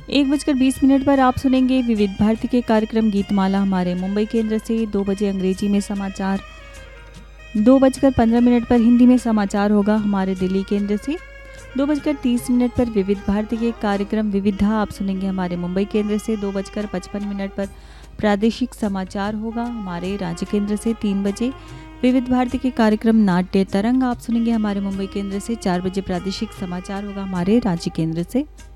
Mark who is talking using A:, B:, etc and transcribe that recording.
A: 1:20 पर आप सुनेंगे विविध भारती के कार्यक्रम गीतमाला हमारे मुंबई केंद्र से। 2 बजे अंग्रेजी में समाचार, 2:15 पर हिंदी में समाचार होगा हमारे दिल्ली केंद्र से। 2:30 पर विविध भारती के कार्यक्रम विविधा आप सुनेंगे हमारे मुंबई केंद्र से। 2:55 पर प्रादेशिक समाचार होगा हमारे राज्य केंद्र से। 3 बजे विविध भारती के कार्यक्रम नाट्य तरंग आप सुनेंगे हमारे मुंबई केंद्र से। 4 बजे प्रादेशिक समाचार होगा हमारे राज्य केंद्र से।